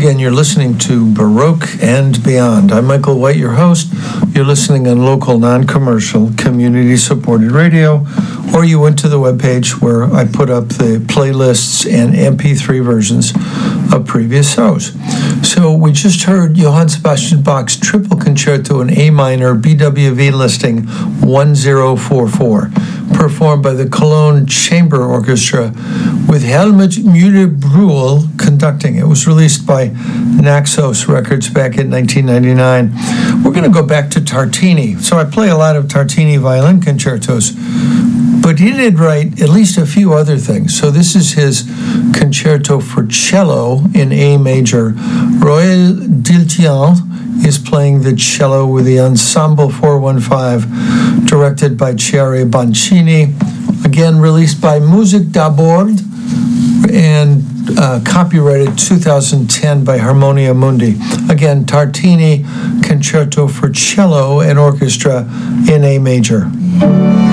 again, you're listening to Baroque and Beyond. I'm Michael White, your host. You're listening on local, non-commercial, community-supported radio, or you went to the webpage where I put up the playlists and MP3 versions of previous shows. So we just heard Johann Sebastian Bach's Triple Concerto in A minor, BWV listing 1044, performed by the Cologne Chamber Orchestra with Helmut Müller-Brühl conducting. It was released by Naxos Records back in 1999. We're going to go back to Tartini. So I play a lot of Tartini violin concertos, but he did write at least a few other things. So this is his concerto for cello in A major. Royal Diltian is playing the cello with the Ensemble 415, directed by Cesare Boncini. Again, released by Music d'Abord and copyrighted 2010 by Harmonia Mundi. Again, Tartini, concerto for cello and orchestra in A major.